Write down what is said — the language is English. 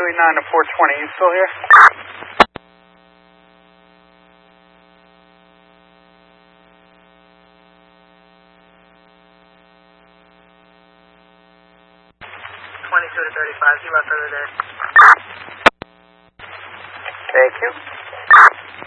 289 to 420. You still here? 22 to 35, you left over there. Thank you.